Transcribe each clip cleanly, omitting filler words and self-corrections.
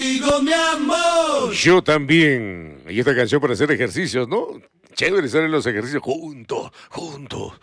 contigo, mi amor. Yo también. Y esta canción para hacer ejercicios, ¿no? Chévere estar en los ejercicios juntos.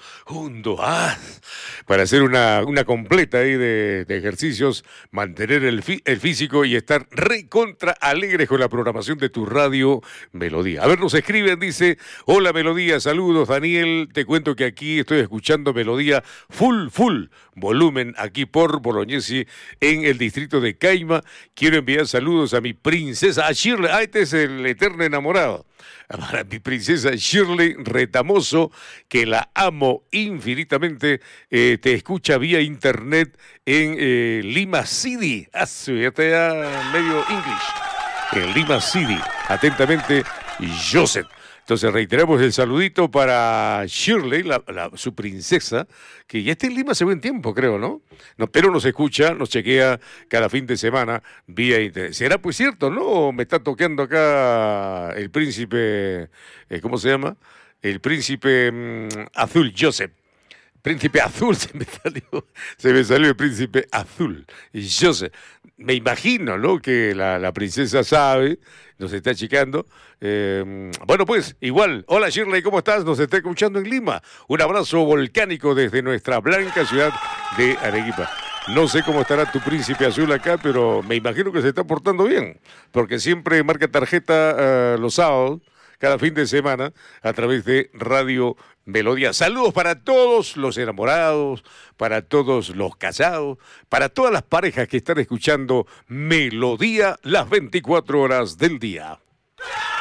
Para hacer una completa ahí de ejercicios, mantener el físico y estar recontra alegres con la programación de tu radio Melodía. A ver, nos escriben, dice, hola Melodía, saludos Daniel, te cuento que aquí estoy escuchando Melodía full volumen aquí por Bolognesi en el distrito de Caima. Quiero enviar saludos a mi princesa, a Shirley, este es el eterno enamorado. Para mi princesa Shirley Retamoso, que la amo infinitamente, te escucha vía internet en Lima City. Ya está medio English. En Lima City. Atentamente, Joseph. Entonces reiteramos el saludito para Shirley, su princesa, que ya está en Lima hace buen tiempo, creo, ¿no? Pero nos escucha, nos chequea cada fin de semana vía internet. ¿Será pues cierto, no? ¿O me está toqueando acá el príncipe, ¿cómo se llama? El príncipe azul, Joseph. Príncipe azul, se me salió el príncipe azul. Y Joseph, me imagino, ¿no? Que la princesa sabe, nos está checando. Bueno, pues, igual. Hola, Shirley, ¿cómo estás? Nos está escuchando en Lima. Un abrazo volcánico desde nuestra blanca ciudad de Arequipa. No sé cómo estará tu príncipe azul acá, pero me imagino que se está portando bien, porque siempre marca tarjeta los sábados, cada fin de semana, a través de Radio Melodía. Saludos para todos los enamorados, para todos los casados, para todas las parejas que están escuchando Melodía las 24 horas del día.